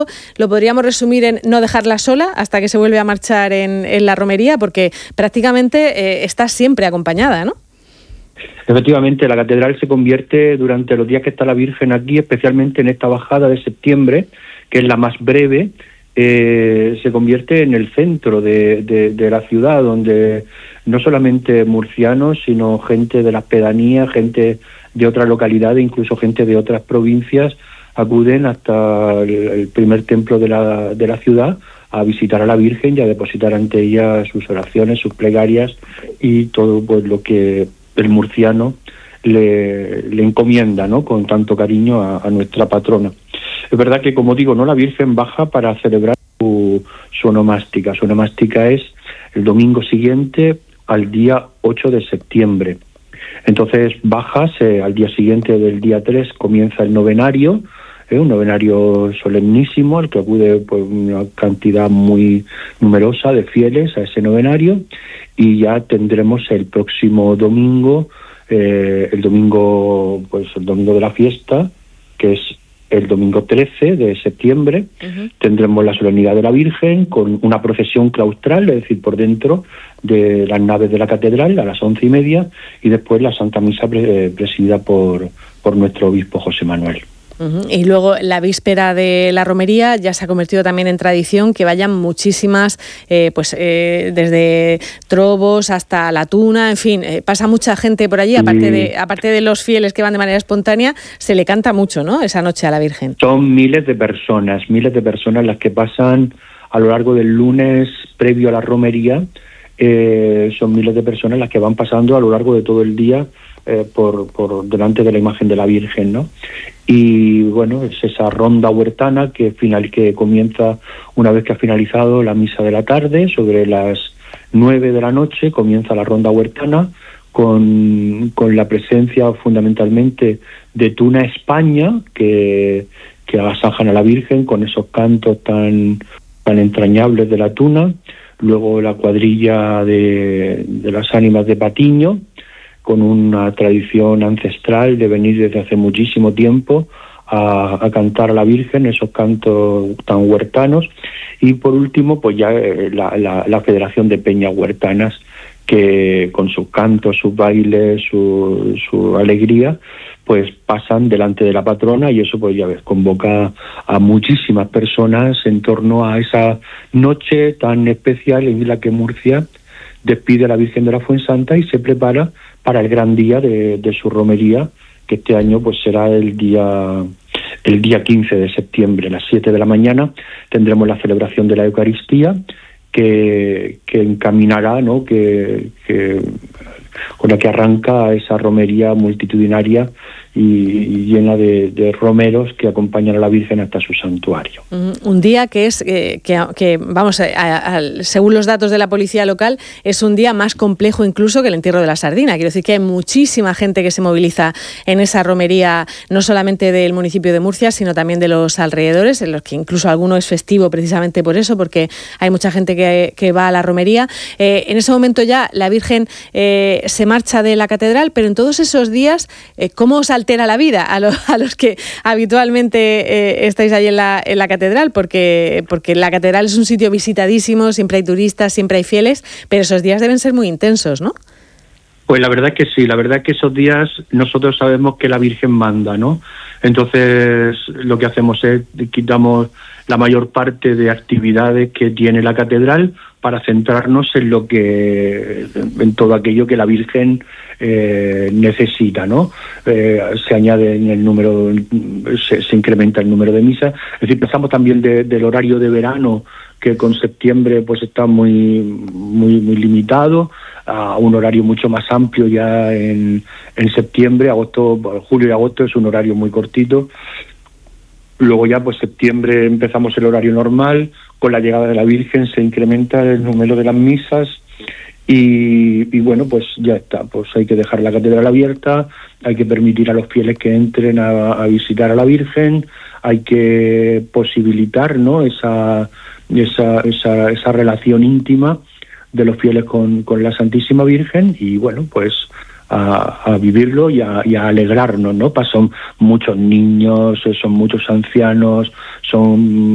lo podríamos resumir en no dejarla sola hasta que se vuelve a marchar en la romería, porque prácticamente está siempre acompañada, ¿no? Efectivamente, la catedral se convierte durante los días que está la Virgen aquí, especialmente en esta bajada de septiembre, que es la más breve, se convierte en el centro de la ciudad, donde no solamente murcianos, sino gente de las pedanías, gente de otras localidades, incluso gente de otras provincias, acuden hasta el primer templo de la ciudad a visitar a la Virgen y a depositar ante ella sus oraciones, sus plegarias y todo pues lo que el murciano le encomienda, ¿no?, con tanto cariño a nuestra patrona. Es verdad que, como digo, no, la Virgen baja para celebrar su onomástica. Su onomástica es el domingo siguiente al día 8 de septiembre. Entonces baja, al día siguiente del día 3 comienza el novenario, un novenario solemnísimo, al que acude pues una cantidad muy numerosa de fieles a ese novenario, y ya tendremos el próximo domingo, el domingo de la fiesta, que es el domingo 13 de septiembre. Tendremos la solemnidad de la Virgen con una procesión claustral, es decir, por dentro de las naves de la catedral a las 11:30, y después la Santa Misa presidida por nuestro obispo José Manuel. Y luego la víspera de la romería ya se ha convertido también en tradición que vayan muchísimas, desde Trobos hasta La Tuna, en fin, pasa mucha gente por allí, aparte de los fieles que van de manera espontánea, se le canta mucho, ¿no?, esa noche a la Virgen. Son miles de personas las que pasan a lo largo del lunes previo a la romería, son miles de personas las que van pasando a lo largo de todo el día por delante de la imagen de la Virgen, ¿no? Y bueno, es esa ronda huertana que comienza una vez que ha finalizado la misa de la tarde. Sobre las 9 de la noche comienza la ronda huertana con la presencia fundamentalmente de Tuna España, que agasajan a la Virgen con esos cantos tan entrañables de la Tuna. Luego la cuadrilla de las ánimas de Patiño, con una tradición ancestral de venir desde hace muchísimo tiempo a cantar a la Virgen esos cantos tan huertanos. Y por último, pues ya la Federación de Peñas Huertanas, que con sus cantos, sus bailes, su alegría, pues pasan delante de la patrona, y eso pues ya ves, convoca a muchísimas personas en torno a esa noche tan especial en la que Murcia despide a la Virgen de la Fuensanta y se prepara para el gran día de su romería, que este año pues será el día 15 de septiembre, a las 7 de la mañana. Tendremos la celebración de la Eucaristía, que encaminará, ¿no?, con la que arranca esa romería multitudinaria y llena de romeros que acompañan a la Virgen hasta su santuario. Un día que es, según los datos de la policía local, es un día más complejo incluso que el entierro de la sardina. Quiero decir que hay muchísima gente que se moviliza en esa romería, no solamente del municipio de Murcia, sino también de los alrededores, en los que incluso alguno es festivo precisamente por eso, porque hay mucha gente que va a la romería. En ese momento ya la Virgen se marcha de la catedral, pero en todos esos días, ¿cómo os altera la vida a los que habitualmente estáis ahí en la catedral? Porque la catedral es un sitio visitadísimo, siempre hay turistas, siempre hay fieles, pero esos días deben ser muy intensos, ¿no? Pues la verdad es que sí, la verdad es que esos días nosotros sabemos que la Virgen manda, ¿no? Entonces lo que hacemos es quitamos la mayor parte de actividades que tiene la catedral para centrarnos en todo aquello que la Virgen necesita, ¿no? Se añade en el número, se incrementa el número de misas. Es decir, pasamos también del horario de verano, que con septiembre pues está muy limitado, a un horario mucho más amplio ya en septiembre. Julio y agosto es un horario muy cortito. Luego ya pues septiembre empezamos el horario normal. Con la llegada de la Virgen se incrementa el número de las misas y bueno, pues ya está, pues hay que dejar la catedral abierta, hay que permitir a los fieles que entren a visitar a la Virgen, hay que posibilitar, ¿no?, esa relación íntima de los fieles con la Santísima Virgen, y bueno, pues a vivirlo y a alegrarnos, ¿no? Son muchos niños, son muchos ancianos, son